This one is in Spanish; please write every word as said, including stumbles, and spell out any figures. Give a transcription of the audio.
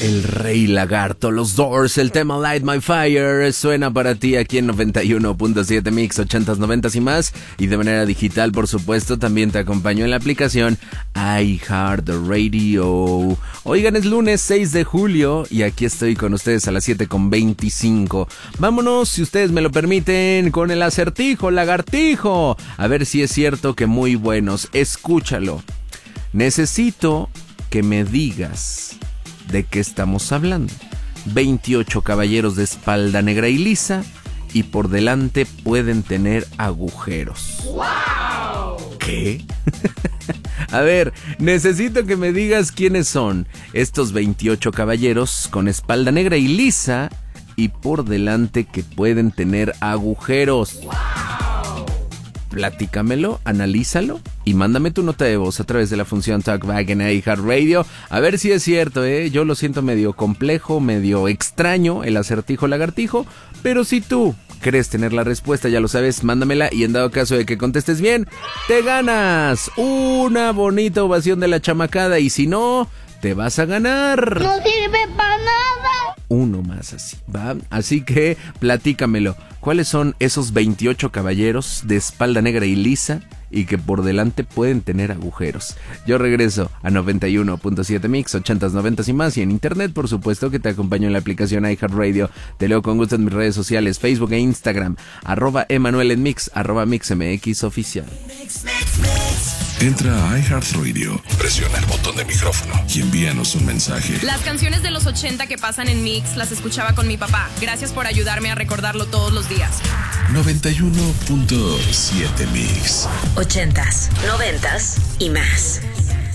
El Rey Lagarto, los Doors, el tema Light My Fire, suena para ti aquí en noventa y uno punto siete Mix, ochentas, noventas y más. Y de manera digital, por supuesto, también te acompaño en la aplicación iHeartRadio. Oigan, es lunes seis de julio y aquí estoy con ustedes a las siete con veinticinco. Vámonos, si ustedes me lo permiten, con el acertijo, lagartijo. A ver si es cierto que muy buenos. Escúchalo. Necesito que me digas ¿de qué estamos hablando? veintiocho caballeros de espalda negra y lisa y por delante pueden tener agujeros. ¡Wow! ¿Qué? A ver, necesito que me digas quiénes son estos veintiocho caballeros con espalda negra y lisa y por delante que pueden tener agujeros. ¡Wow! Platícamelo, analízalo y mándame tu nota de voz a través de la función Talkback en iHeartRadio. A ver si es cierto, ¿eh? Yo lo siento medio complejo, medio extraño el acertijo lagartijo, pero si tú crees tener la respuesta, ya lo sabes, mándamela y en dado caso de que contestes bien, te ganas una bonita ovación de la chamacada y si no, te vas a ganar. No sirve para nada. Uno más así, ¿va? Así que platícamelo. ¿Cuáles son esos veintiocho caballeros de espalda negra y lisa y que por delante pueden tener agujeros? Yo regreso a noventa y uno punto siete Mix, ochentas, noventas y más y en internet, por supuesto, que te acompaño en la aplicación iHeartRadio. Te leo con gusto en mis redes sociales, Facebook e Instagram, arroba Emanuel en Mix, arroba MixMX oficial. Entra a iHeartRadio, presiona el botón de micrófono y envíanos un mensaje. Las canciones de los ochenta que pasan en Mix las escuchaba con mi papá. Gracias por ayudarme a recordarlo todos los días. noventa y uno punto siete Mix. Ochentas, noventas y más.